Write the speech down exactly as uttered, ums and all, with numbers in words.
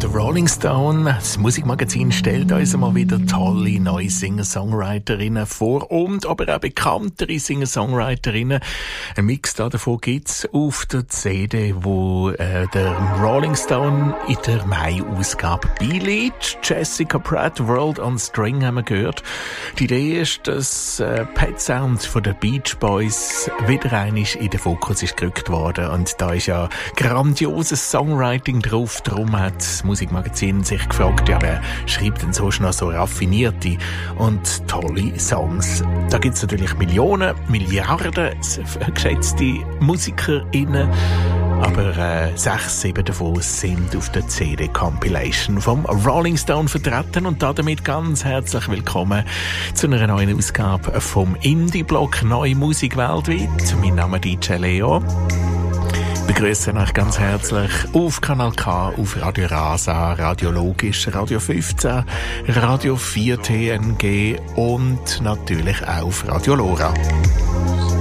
der Rolling Stone. Das Musikmagazin stellt uns mal wieder tolle neue Singer-Songwriterinnen vor und aber auch bekanntere Singer-Songwriterinnen. Ein Mix davon gibt's auf der C D, wo äh, der Rolling Stone in der Mai-Ausgabe beiliegt. Jessica Pratt, World on String haben wir gehört. Die Idee ist, dass äh, Pet Sound von den Beach Boys wieder einmal in den Fokus ist gerückt worden und da ist ja grandioses Songwriting drauf. Darum hat das Musikmagazin sich gefragt, ja, wer schreibt denn so noch so raffinierte und tolle Songs? Da gibt es natürlich Millionen, Milliarden geschätzte MusikerInnen, aber äh, sechs, sieben davon sind auf der C D-Compilation vom Rolling Stone vertreten und damit ganz herzlich willkommen zu einer neuen Ausgabe vom Indie-Blog Neue Musik weltweit. Mein Name ist D J Leo. Ich begrüße euch ganz herzlich auf Kanal K, auf Radio Rasa, Radio Logisch, Radio fünfzehn, Radio vier T N G und natürlich auch auf Radio Lora.